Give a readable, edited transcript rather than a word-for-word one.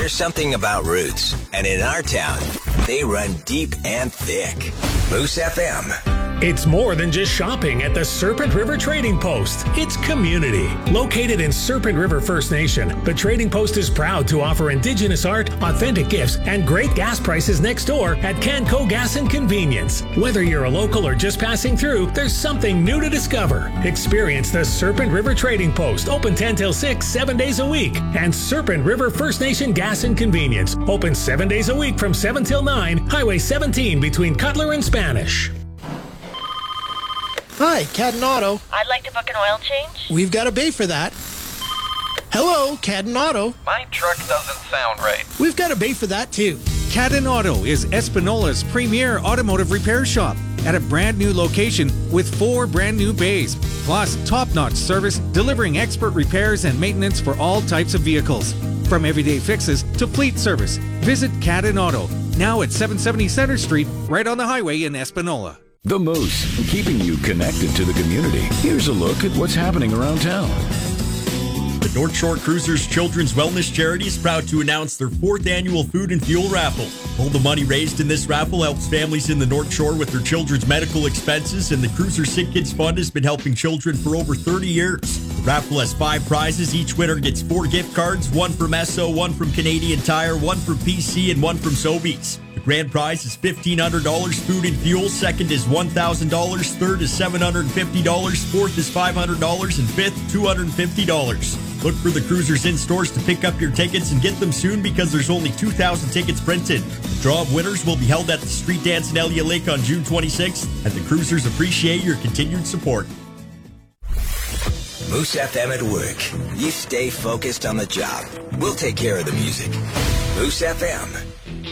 There's something about roots, and in our town, they run deep and thick. Moose FM. It's more than just shopping at the Serpent River Trading Post. It's community. Located in Serpent River First Nation, the Trading Post is proud to offer Indigenous art, authentic gifts, and great gas prices next door at Canco Gas and Convenience. Whether you're a local or just passing through, there's something new to discover. Experience the Serpent River Trading Post, open 10 till 6, 7 days a week. And Serpent River First Nation Gas and Convenience, open 7 days a week from 7 till 9, Highway 17 between Cutler and Spanish. Hi, Cadden Auto. I'd like to book an oil change. We've got a bay for that. Hello, Cadden Auto. My truck doesn't sound right. We've got a bay for that too. Cadden Auto is Espinola's premier automotive repair shop at a brand new location with 4 brand new bays, plus top-notch service delivering expert repairs and maintenance for all types of vehicles. From everyday fixes to fleet service, visit Cadden Auto, now at 770 Center Street, right on the highway in Espinola. The Moose, keeping you connected to the community. Here's a look at what's happening around town. The North Shore Cruisers Children's Wellness Charity is proud to announce their 4th annual food and fuel raffle. All the money raised in this raffle helps families in the North Shore with their children's medical expenses, and the Cruiser Sick Kids Fund has been helping children for over 30 years. The raffle has 5 prizes. Each winner gets 4 gift cards, 1 from Esso, 1 from Canadian Tire, 1 from PC, and 1 from Sobeys. The grand prize is $1,500 food and fuel. Second is $1,000. Third is $750. Fourth is $500. And fifth, $250. Look for the Cruisers in stores to pick up your tickets and get them soon because there's only 2,000 tickets printed. The draw of winners will be held at the Street Dance in Elliott Lake on June 26th, and the Cruisers appreciate your continued support. Moose FM at work. You stay focused on the job. We'll take care of the music. Moose FM.